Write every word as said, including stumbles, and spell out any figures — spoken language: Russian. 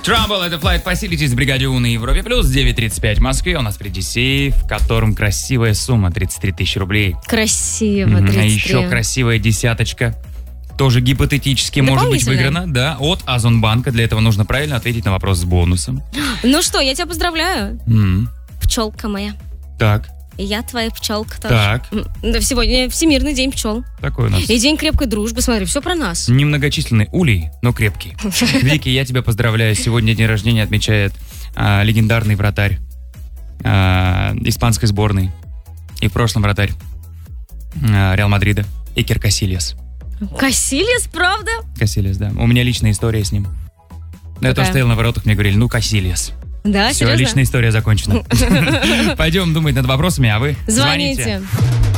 Trouble, это Flight Facilities в бригаде У на Европе плюс, девять тридцать пять в Москве. У нас впереди сейф, в котором красивая сумма, тридцать три тысячи рублей. Красиво, тридцать три. А еще красивая десяточка, тоже гипотетически может быть выиграна, да, от Озонбанка. Для этого нужно правильно ответить на вопрос с бонусом. Ну что, я тебя поздравляю, Mm. пчелка моя. Так, И я твоя пчелка тоже. так, М, Да, сегодня Всемирный день пчел. такой у нас. И день крепкой дружбы. Смотри, все про нас. Немногочисленный улей, но крепкий. Вики, я тебя поздравляю. Сегодня день рождения отмечает а, легендарный вратарь а, испанской сборной. И в прошлом вратарь а, Реал Мадрида Икер Касильяс. Касильяс, правда? Касильяс, да. У меня личная история с ним. Я тоже стоял на воротах, мне говорили, ну, Касильяс. Да, Все, серьезно? личная история закончена. Пойдем думать над вопросами, а вы Звоните. звоните.